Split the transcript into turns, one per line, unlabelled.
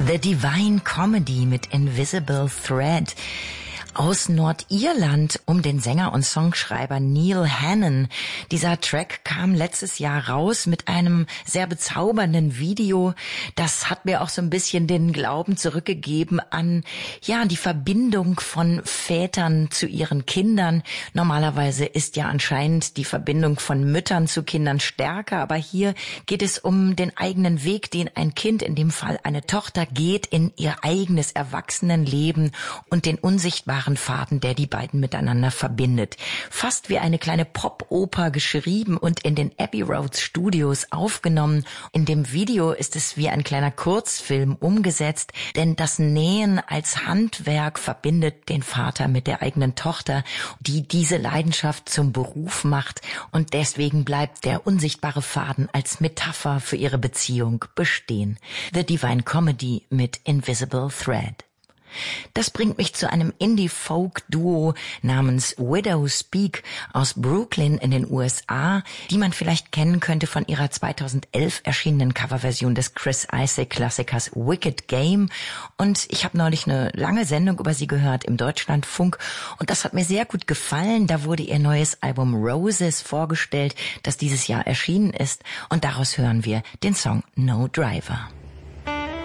The Divine Comedy mit Invisible Thread aus Nordirland um den Sänger und Songschreiber Neil Hannon. Dieser Track kam letztes Jahr raus mit einem sehr bezaubernden Video. Das hat mir auch so ein bisschen den Glauben zurückgegeben an, ja, die Verbindung von Vätern zu ihren Kindern. Normalerweise ist ja anscheinend die Verbindung von Müttern zu Kindern stärker, aber hier geht es um den eigenen Weg, den ein Kind, in dem Fall eine Tochter, geht in ihr eigenes Erwachsenenleben und den unsichtbaren Faden, der die beiden miteinander verbindet. Fast wie eine kleine Pop-Oper geschrieben und in den Abbey Road Studios aufgenommen. In dem Video ist es wie ein kleiner Kurzfilm umgesetzt, denn das Nähen als Handwerk verbindet den Vater mit der eigenen Tochter, die diese Leidenschaft zum Beruf macht, und deswegen bleibt der unsichtbare Faden als Metapher für ihre Beziehung bestehen. The Divine Comedy mit Invisible Thread. Das bringt mich zu einem Indie-Folk-Duo namens Widow Speak aus Brooklyn in den USA, die man vielleicht kennen könnte von ihrer 2011 erschienenen Coverversion des Chris Isaak-Klassikers Wicked Game. Und ich habe neulich eine lange Sendung über sie gehört im Deutschlandfunk und das hat mir sehr gut gefallen. Da wurde ihr neues Album Roses vorgestellt, das dieses Jahr erschienen ist, und daraus hören wir den Song No Driver.